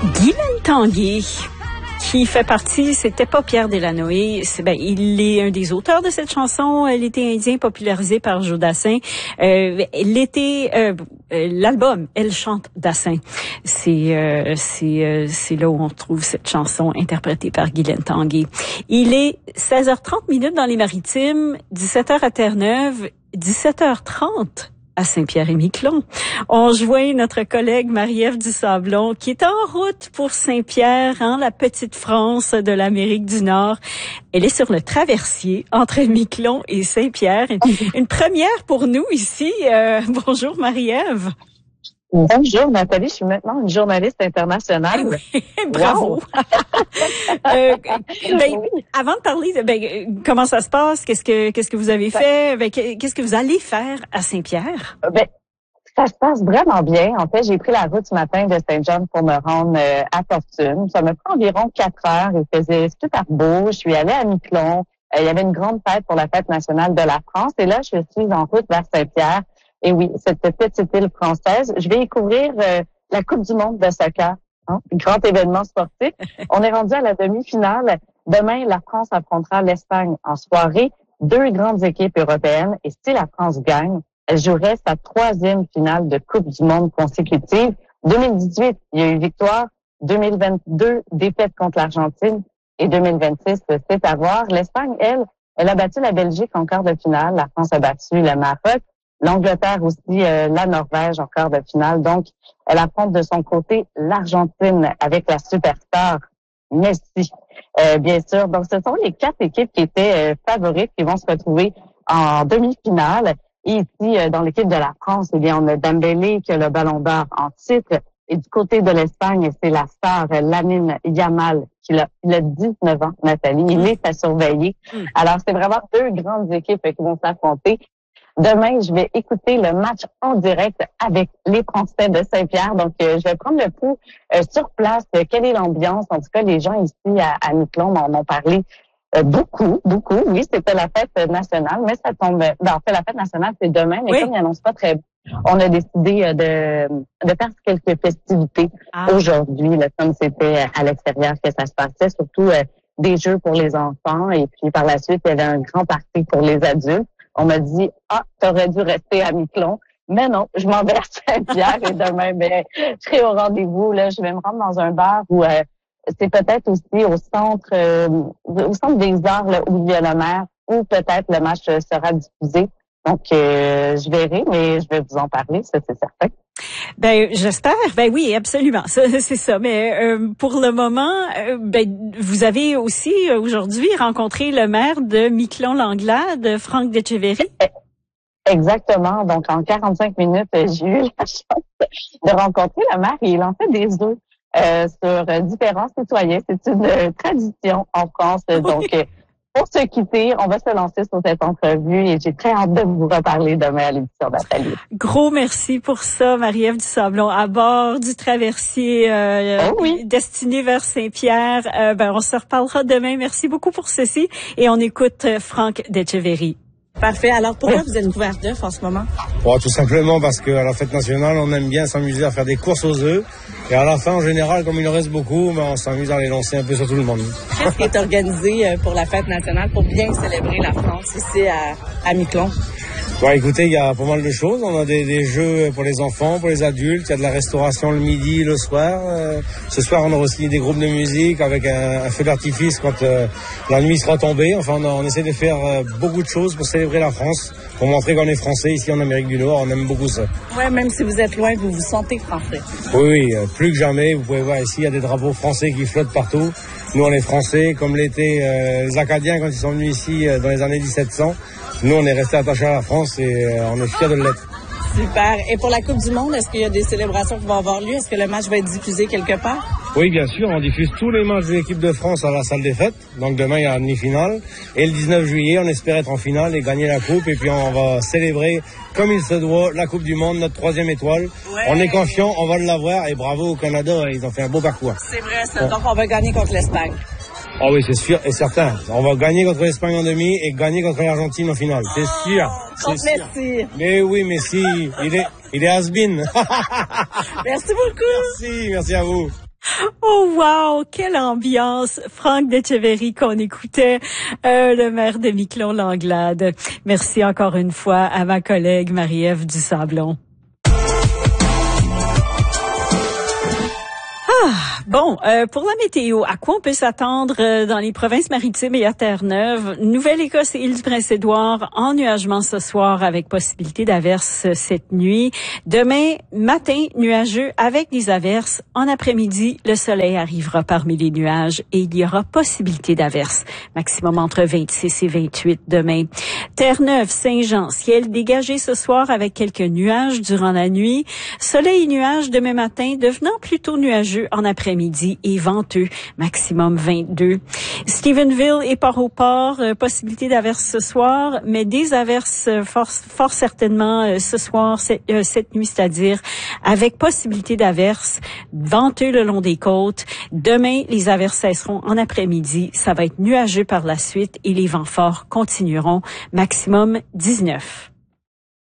Guylaine Tanguay, qui fait partie, c'était pas Pierre Delanoë, il est un des auteurs de cette chanson, L'été indien, popularisé par Joe Dassin. L'album, Elle chante Dassin. C'est là où on trouve cette chanson interprétée par Guylaine Tanguay. Il est 16h30 dans les Maritimes, 17h à Terre-Neuve, 17h30 à Saint-Pierre-et-Miquelon. On joint notre collègue Marie-Ève Dusablon qui est en route pour Saint-Pierre, la petite France de l'Amérique du Nord. Elle est sur le traversier entre Miquelon et Saint-Pierre. Une première pour nous ici. Bonjour Marie-Ève. Bonjour Nathalie, je suis maintenant une journaliste internationale. Bravo. Avant de parler, comment ça se passe, qu'est-ce que vous avez fait, qu'est-ce que vous allez faire à Saint-Pierre? Ça se passe vraiment bien. En fait, j'ai pris la route ce matin de Saint-John pour me rendre à Fortune. Ça me prend environ 4 heures. Il faisait super beau. Je suis allée à Miquelon. Il y avait une grande fête pour la fête nationale de la France. Et là, je suis en route vers Saint-Pierre. Et oui, cette petite île française, je vais y couvrir la Coupe du monde de soccer, un grand événement sportif. On est rendu à la demi-finale. Demain, la France affrontera l'Espagne en soirée. 2 grandes équipes européennes. Et si la France gagne, elle jouerait sa 3e finale de Coupe du monde consécutive. 2018, il y a eu victoire. 2022, défaite contre l'Argentine. Et 2026, c'est à voir. L'Espagne, elle a battu la Belgique en quart de finale. La France a battu le Maroc. L'Angleterre aussi, la Norvège en quart de finale. Donc, elle affronte de son côté l'Argentine avec la superstar Messi, bien sûr. Donc, ce sont les 4 équipes qui étaient favorites qui vont se retrouver en demi-finale. Et ici, dans l'équipe de la France, eh bien, on a Dembélé qui a le ballon d'or en titre. Et du côté de l'Espagne, c'est la star Lamine Yamal qui a 19 ans, Nathalie. Il est à surveiller. Alors, c'est vraiment 2 grandes équipes qui vont s'affronter. Demain, je vais écouter le match en direct avec les Français de Saint-Pierre. Donc, je vais prendre le pouls sur place. Quelle est l'ambiance? En tout cas, les gens ici à Miquelon m'en ont parlé beaucoup. Oui, c'était la fête nationale, mais ça tombe... en fait, la fête nationale, c'est demain, mais comme il n'annonce pas très... On a décidé de faire quelques festivités aujourd'hui, comme c'était à l'extérieur que ça se passait, surtout des jeux pour les enfants. Et puis, par la suite, il y avait un grand party pour les adultes. On m'a dit, t'aurais dû rester à Miquelon. Mais non, je m'en vais à Saint-Pierre et demain, je serai au rendez-vous. Là, je vais me rendre dans un bar où c'est peut-être aussi au centre des arts là, où il y a le maire, où peut-être le match sera diffusé. Donc, je verrai, mais je vais vous en parler, ça c'est certain. J'espère. Oui, absolument. Ça, c'est ça. Mais pour le moment, vous avez aussi aujourd'hui rencontré le maire de Miquelon-Langlade, Franck Detcheverry. Exactement. Donc, en 45 minutes, j'ai eu la chance de rencontrer le maire et il en fait des œufs sur différents citoyens. C'est une tradition en France. Donc, pour se quitter, on va se lancer sur cette entrevue et j'ai très hâte de vous reparler demain à l'édition d'Atelier. Gros merci pour ça, Marie-Ève Dusablon, à bord du traversier destiné vers Saint-Pierre. On se reparlera demain. Merci beaucoup pour ceci et on écoute Franck Detcheverry. Parfait. Alors, pourquoi vous êtes couvert d'œufs en ce moment? Tout simplement parce qu'à la fête nationale, on aime bien s'amuser à faire des courses aux œufs. Et à la fin, en général, comme il en reste beaucoup, on s'amuse à les lancer un peu sur tout le monde. Qu'est-ce qui est organisé pour la fête nationale pour bien célébrer la France ici à Miquelon? Écoutez, il y a pas mal de choses. On a des jeux pour les enfants, pour les adultes. Il y a de la restauration le midi, le soir. Ce soir, on aura aussi des groupes de musique avec un feu d'artifice quand la nuit sera tombée. Enfin, on essaie de faire beaucoup de choses pour célébrer la France, pour montrer qu'on est français ici en Amérique du Nord. On aime beaucoup ça. Ouais, même si vous êtes loin, vous vous sentez français. Oui, plus que jamais. Vous pouvez voir ici, il y a des drapeaux français qui flottent partout. Nous, on est français, comme l'étaient les Acadiens quand ils sont venus ici dans les années 1700. Nous, on est restés attachés à la France et on est fiers de l'être. Super. Et pour la Coupe du monde, est-ce qu'il y a des célébrations qui vont avoir lieu? Est-ce que le match va être diffusé quelque part? Oui, bien sûr. On diffuse tous les matchs de l'équipe de France à la salle des fêtes. Donc demain, il y a la demi-finale. Et le 19 juillet, on espère être en finale et gagner la Coupe. Et puis on va célébrer, comme il se doit, la Coupe du monde, notre 3e étoile. Ouais. On est confiant, on va l'avoir. Et bravo au Canada, ils ont fait un beau parcours. C'est vrai, ça. Donc on va gagner contre l'Espagne. Oui, c'est sûr et certain. On va gagner contre l'Espagne en demi et gagner contre l'Argentine en finale. C'est sûr. Contre Messi. Mais oui, Messi, il est has-been. Merci beaucoup. Merci à vous. Oh wow, quelle ambiance! Franck Decheverry qu'on écoutait, le maire de Miquelon-Langlade. Merci encore une fois à ma collègue Marie-Ève Dusablon. Bon, pour la météo, à quoi on peut s'attendre dans les provinces maritimes et à Terre-Neuve? Nouvelle-Écosse et Île-du-Prince-Édouard, ennuagement ce soir avec possibilité d'averses cette nuit. Demain matin, nuageux avec des averses. En après-midi, le soleil arrivera parmi les nuages et il y aura possibilité d'averses. Maximum entre 26 et 28 demain. Terre-Neuve, Saint-Jean, ciel dégagé ce soir avec quelques nuages durant la nuit. Soleil et nuages demain matin, devenant plutôt nuageux en après-midi et venteux, maximum 22. Stephenville et Port-au-Port, possibilité d'averses ce soir, mais des averses fort certainement ce soir, cette nuit, c'est-à-dire avec possibilité d'averses, venteux le long des côtes. Demain, les averses cesseront en après-midi. Ça va être nuageux par la suite et les vents forts continueront, maximum 19.